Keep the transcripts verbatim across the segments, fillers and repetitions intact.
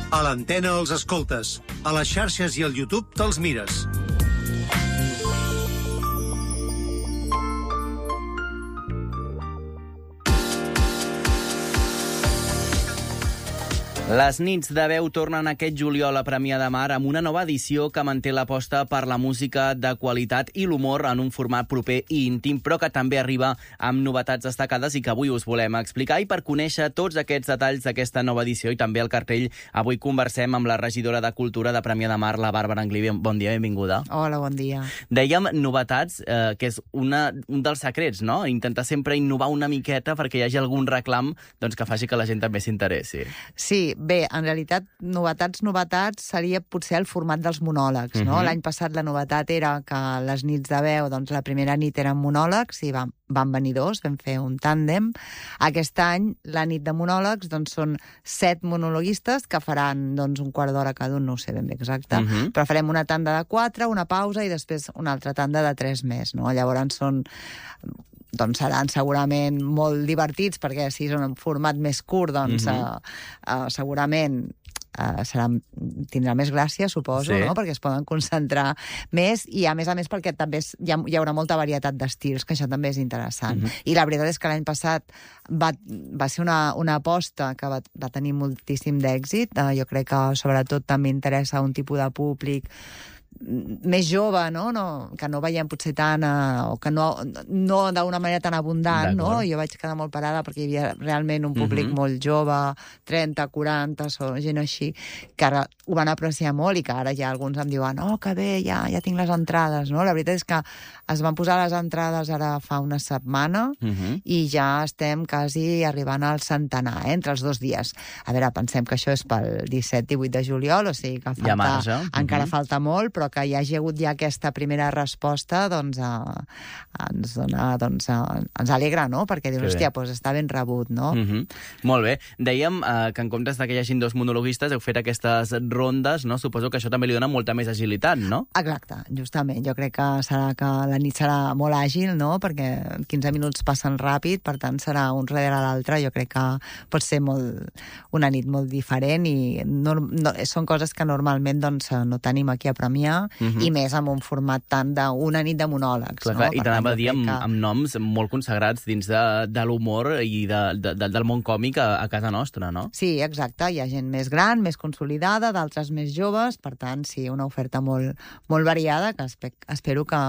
A l'antena els escoltes, a les xarxes i al YouTube te'ls mires. Les nits de veu tornen aquest juliol a Premià de Mar amb una nova edició que manté l'aposta per la música de qualitat i l'humor en un format proper i íntim, però que també arriba amb novetats destacades i que avui us volem explicar. I per conèixer tots aquests detalls d'aquesta nova edició i també el cartell, avui conversem amb la regidora de Cultura de Premià de Mar, la Bàrbara Anglí. Bon dia, benvinguda. Hola, bon dia. Dèiem novetats, eh, que és una, un dels secrets, no? Intentar sempre innovar una miqueta perquè hi hagi algun reclam doncs, que faci que la gent també s'interessi. Sí, bé, en realitat, novetats, novetats, seria potser el format dels monòlegs, no? Uh-huh. L'any passat la novetat era que les nits de veu, doncs la primera nit eren monòlegs i van, van venir dos, vam fer un tàndem. Aquest any, la nit de monòlegs, doncs són set monologuistes que faran doncs, un quart d'hora cada un, no ho sé ben bé exacte, uh-huh. però farem una tanda de quatre, una pausa i després una altra tanda de tres més, no? Llavors són... doncs seran segurament molt divertits, perquè si és un format més curt, doncs uh-huh. uh, uh, segurament uh, serà, tindrà més gràcia, suposo, sí. no? Perquè es poden concentrar més, i a més a més perquè també hi, ha, hi haurà molta varietat d'estils, que això també és interessant. Uh-huh. I la veritat és que l'any passat va, va ser una, una aposta que va, va tenir moltíssim d'èxit. Uh, jo crec que sobretot també interessa un tipus de públic més jove, no? No, que no veiem potser tant, uh, o que no, no d'una manera tan abundant, no? Jo vaig quedar molt parada perquè hi havia realment un públic uh-huh. molt jove, trenta, quaranta, o gent així, que ara ho van apreciar molt i que ara ja alguns em diuen oh, que bé, ja, ja tinc les entrades, no? La veritat és que es van posar les entrades ara fa una setmana uh-huh. i ja estem quasi arribant al centenar, eh? Entre els dos dies. A veure, pensem que això és pel disset divuit de juliol, o sigui que falta, marge. encara uh-huh. falta molt, però que hi hagi hagut ja aquesta primera resposta, doncs, eh, ens dona, doncs, eh, ens alegra, no? Perquè dius, hòstia, doncs està ben rebut, no? Uh-huh. Molt bé. Dèiem eh, que en comptes que hi hagin dos monologuistes heu fet aquestes rondes, no? Suposo que això també li dona molta més agilitat, no? Exacte, justament. Jo crec que serà que la nit serà molt àgil, no? Perquè quinze minuts passen ràpid, per tant serà un darrere l'altre. Jo crec que pot ser molt, una nit molt diferent i no, no, són coses que normalment doncs, no tenim aquí a Premià, Uh-huh. i més amb un format tant d'una nit de monòlegs. Clar, no? clar, I t'anava a dir amb, que... amb noms molt consagrats dins de, de l'humor i de, de, de, del món còmic a, a casa nostra, no? Sí, exacte. Hi ha gent més gran, més consolidada, d'altres més joves, per tant, sí, una oferta molt, molt variada que espe espero que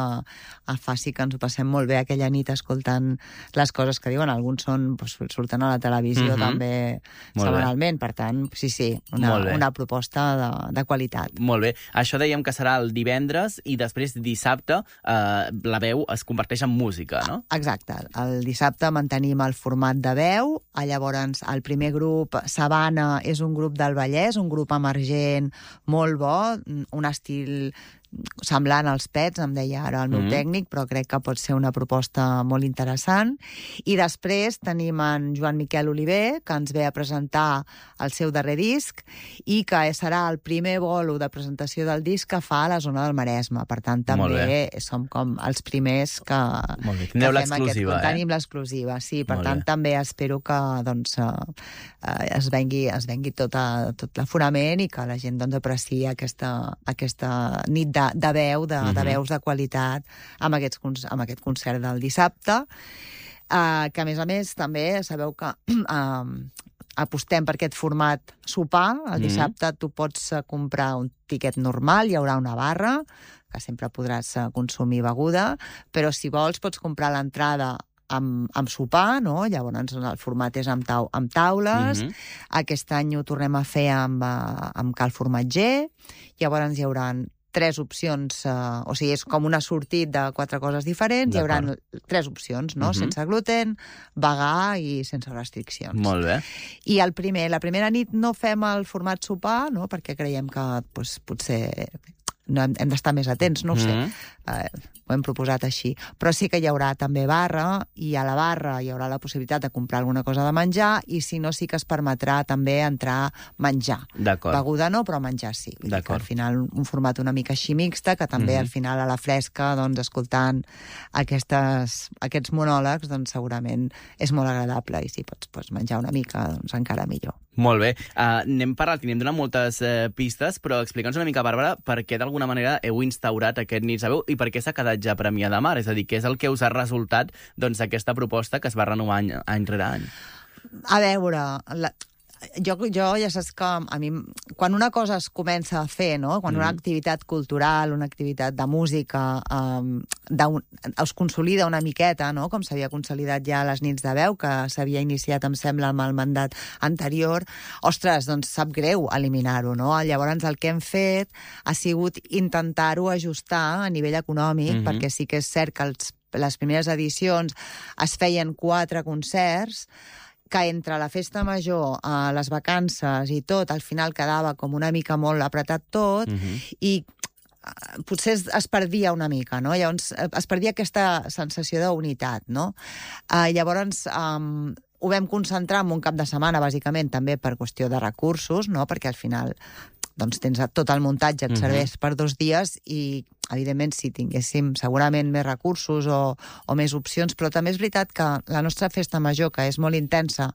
faci que ens ho passem molt bé aquella nit escoltant les coses que diuen. Alguns són, doncs, surten a la televisió uh-huh. també molt setmanalment, bé. Per tant, sí, sí, una, una proposta de, de qualitat. Molt bé. Això dèiem que serà el divendres i després dissabte eh, la veu es converteix en música, no? Exacte. El dissabte mantenim el format de veu. Llavors, el primer grup, Sabana, és un grup del Vallès, un grup emergent molt bo, un estil semblant als Pets, em deia ara el meu mm. tècnic, però crec que pot ser una proposta molt interessant. I després tenim en Joan Miquel Oliver, que ens ve a presentar el seu darrer disc i que serà el primer bolo de presentació del disc que fa a la zona del Maresme. Per tant, també som com els primers que, que fem l'exclusiva, aquest... Eh? Tenim l'exclusiva, sí. Per molt tant, bé. També espero que doncs, eh, es vengui, es vengui tot, a, tot l'aforament i que la gent doncs, apreciï aquesta, aquesta nit de, de veu, de, uh-huh. de veus de qualitat amb, aquests, amb aquest concert del dissabte, uh, que a més a més també sabeu que uh, apostem per aquest format sopar. El dissabte uh-huh. tu pots uh, comprar un tiquet normal, hi haurà una barra, que sempre podràs uh, consumir beguda, però si vols pots comprar l'entrada amb, amb sopar, no? Llavors el format és amb, tau, amb taules. Mm-hmm. Aquest any ho tornem a fer amb, amb cal formatger. Llavors hi haurà tres opcions, uh, o sigui, és com un assortit de quatre coses diferents, hi haurà tres opcions, no? Mm-hmm. Sense gluten, vegà i sense restriccions. Molt bé. I el primer, la primera nit no fem el format sopar, no? Perquè creiem que pues, potser no hem, hem d'estar més atents, no ho sé. Mm-hmm. Uh, ho hem proposat així. Però sí que hi haurà també barra, i a la barra hi haurà la possibilitat de comprar alguna cosa de menjar, i si no, sí que es permetrà també entrar menjar. Beguda no, però menjar sí. Vull dir que al final un format una mica així mixta, que també mm-hmm. al final a la fresca, doncs, escoltant aquestes, aquests monòlegs, doncs segurament és molt agradable, i si pots, pots menjar una mica, doncs encara millor. Molt bé. Uh, n'hem parlat i n'hem donat moltes uh, pistes, però explica'ns una mica, Bàrbara, per què d'alguna manera heu instaurat aquest Nits de Veu i per què s'ha quedat ja Premià de Mar? És a dir, què és el que us ha resultat doncs, aquesta proposta que es va renovar any, any rere any? A veure... La... Jo, jo ja saps que a mi, quan una cosa es comença a fer, no? Quan mm. una activitat cultural, una activitat de música um, un, es consolida una miqueta, no? Com s'havia consolidat ja les Nits de Veu, que s'havia iniciat, em sembla, amb el mandat anterior, ostres, doncs sap greu eliminar-ho, no? Llavors el que hem fet ha sigut intentar-ho ajustar a nivell econòmic, mm-hmm. perquè sí que és cert que els, les primeres edicions es feien quatre concerts, que entre la festa major, eh, les vacances i tot, al final quedava com una mica molt apretat tot, uh-huh. i eh, potser es, es perdia una mica, no? Llavors es perdia aquesta sensació d'unitat, no? Eh, llavors eh, ho vam concentrar en un cap de setmana, bàsicament, també per qüestió de recursos, no? Perquè al final doncs tens tot el muntatge, et serveix uh-huh. per dos dies i, evidentment, si tinguéssim segurament més recursos o, o més opcions, però també és veritat que la nostra festa major, que és molt intensa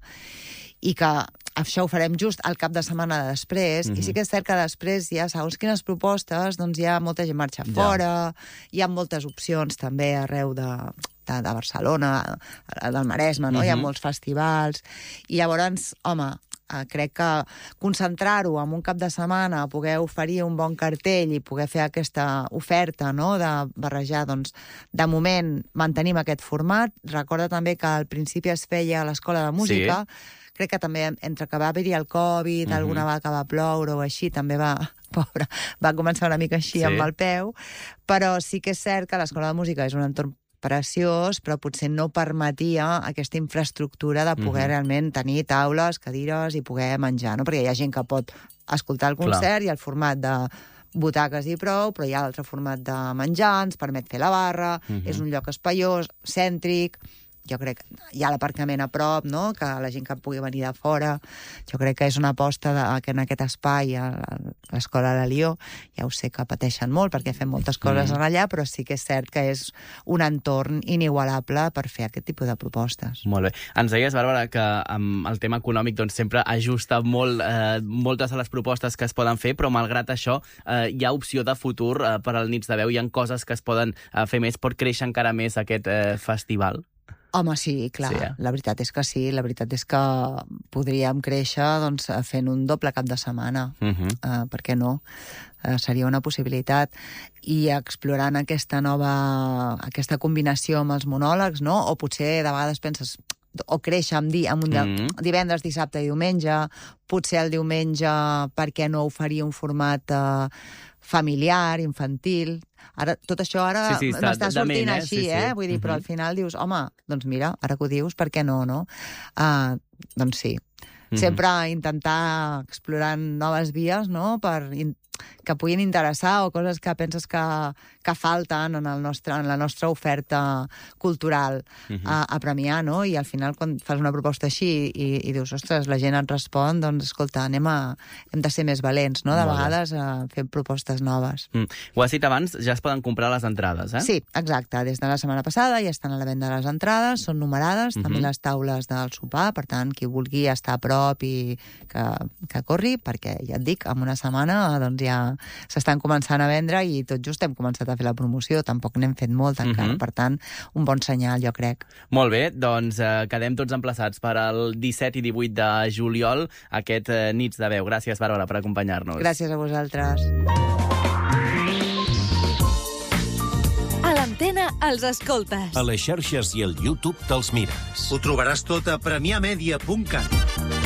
i que això ho farem just al cap de setmana de després, uh-huh. i sí que és cert que després hi ha segons quines propostes, doncs hi ha molta gent marxa ja. fora, hi ha moltes opcions també arreu de, de, de Barcelona, del Maresme, no? Uh-huh. Hi ha molts festivals, i llavors, home, Uh, crec que concentrar-ho en un cap de setmana, poder oferir un bon cartell i poder fer aquesta oferta, no?, de barrejar, doncs, de moment mantenim aquest format. Recorda també que al principi es feia a l'Escola de Música, sí. Crec que també entre que va haver-hi el Covid, uh-huh. alguna vegada que va ploure o així, també va, pobre, va començar una mica així sí. amb el peu, però sí que és cert que l'Escola de Música és un entorn preciós, però potser no permetia aquesta infraestructura de poder uh-huh. realment tenir taules, cadires i poder menjar, no? Perquè hi ha gent que pot escoltar el concert Clar. I el format de butaques i prou, però hi ha l'altre format de menjar, ens permet fer la barra, uh-huh. és un lloc espaiós, cèntric, jo crec que hi ha l'aparcament a prop, no?, que la gent que pugui venir de fora, jo crec que és una aposta de, que en aquest espai, a l'Escola de Lió, ja ho sé que pateixen molt perquè fem moltes coses mm. allà, però sí que és cert que és un entorn inigualable per fer aquest tipus de propostes. Molt bé. Ens deies, Bàrbara, que amb el tema econòmic doncs, sempre ajusta molt eh, moltes de les propostes que es poden fer, però malgrat això eh, hi ha opció de futur eh, per al Nits de Veu, hi ha coses que es poden eh, fer més, pot créixer encara més aquest eh, festival? Home, sí, clar, sí, eh? La veritat és que sí, la veritat és que podríem créixer doncs, fent un doble cap de setmana, uh-huh. uh, per què no? Uh, seria una possibilitat, i explorant aquesta nova, aquesta combinació amb els monòlegs, no? O potser de vegades penses, o créixer amb, di, amb un mm. divendres, dissabte i diumenge, potser el diumenge, per què no oferir un format uh, familiar, infantil. Ara, tot això ara sí, sí, m'està sortint eh? així, sí, sí. eh? Vull dir, uh-huh. però al final dius, home, doncs mira, ara que ho dius, per què no, no? Uh, doncs sí. Uh-huh. Sempre intentar explorar noves vies, no?, per que puguin interessar o coses que penses que, que falten en, el nostre, en la nostra oferta cultural uh-huh. a, a premiar, no? I al final, quan fas una proposta així i, i dius, ostres, la gent et respon, doncs, escolta, anem a, hem de ser més valents, no?, de Molt vegades a fer propostes noves. Mm. Ho has dit abans, ja es poden comprar les entrades, eh? Sí, exacte. Des de la setmana passada ja estan a la venda les entrades, són numerades, uh-huh. també les taules del sopar, per tant, qui vulgui estar a prop i que, que corri, perquè ja et dic, en una setmana doncs ja s'estan començant a vendre i tot just hem començat a fer la promoció, tampoc n'hem fet molt encara, uh-huh. per tant, un bon senyal, jo crec. Molt bé, doncs eh, quedem tots emplaçats per al disset i divuit de juliol, aquest eh, Nits de Veu. Gràcies, Bàrbara, per acompanyar-nos. Gràcies a vosaltres. A l'antena els escoltes. A les xarxes i al YouTube te'ls mires. Ho trobaràs tot a premià media punt cat.